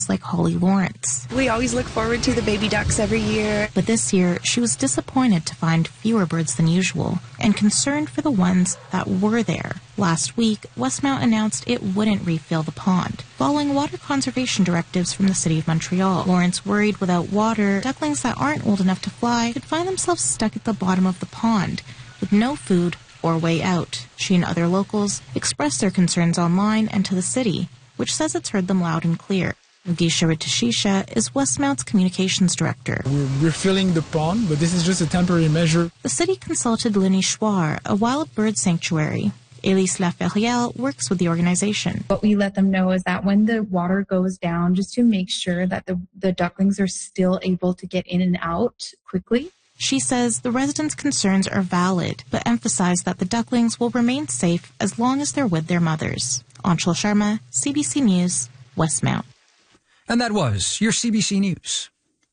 like Holly Lawrence. We always look forward to the baby ducks every year. But this year, she was disappointed to find fewer birds than usual and concerned for the ones that were there. Last week, Westmount announced it wouldn't refill the pond, following water conservation directives from the City of Montreal. Lawrence worried without water, ducklings that aren't old enough to fly could find themselves stuck at the bottom of the pond with no food or way out. She and other locals expressed their concerns online and to the city, which says it's heard them loud and clear. Gisha Ritashisha is Westmount's communications director. We're refilling the pond, but this is just a temporary measure. The city consulted Le Nichoir, a wild bird sanctuary. Elise Laferrière works with the organization. What we let them know is that when the water goes down, just to make sure that the ducklings are still able to get in and out quickly. She says the residents' concerns are valid, but emphasized that the ducklings will remain safe as long as they're with their mothers. Anshul Sharma, CBC News, Westmount. And that was your CBC News.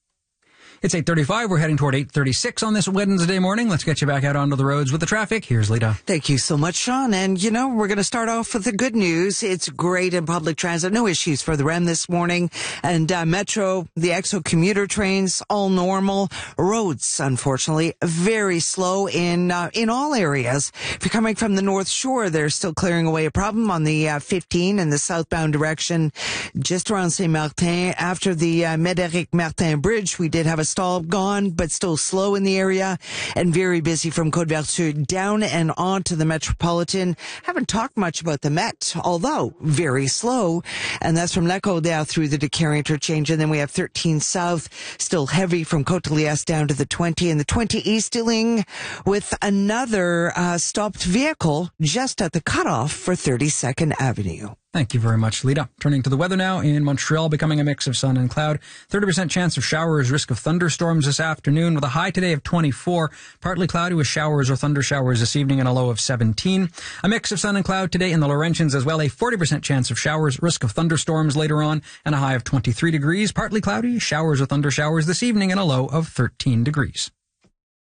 It's 8:35. We're heading toward 8:36 on this Wednesday morning. Let's get you back out onto the roads with the traffic. Here's Lita. Thank you so much, Sean. And, we're going to start off with the good news. It's great in public transit. No issues for the REM this morning. And Metro, the EXO commuter trains, all normal. Roads, unfortunately, very slow in all areas. If you're coming from the North Shore, they're still clearing away a problem on the 15 in the southbound direction, just around Saint-Martin. After the Médéric Martin Bridge, we did have a stall gone, but still slow in the area and very busy from Côte-Vertu down and on to the Metropolitan. Haven't talked much about the Met, although very slow. And that's from Lac-Audière through the Decatur interchange. And then we have 13 South, still heavy from Côte-de-Liesse down to the 20 and the 20 East, dealing with another stopped vehicle just at the cutoff for 32nd Avenue. Thank you very much, Lita. Turning to the weather now. In Montreal, becoming a mix of sun and cloud. 30% chance of showers, risk of thunderstorms this afternoon with a high today of 24. Partly cloudy with showers or thunder showers this evening and a low of 17. A mix of sun and cloud today in the Laurentians as well. A 40% chance of showers, risk of thunderstorms later on and a high of 23 degrees. Partly cloudy, showers or thunder showers this evening and a low of 13 degrees.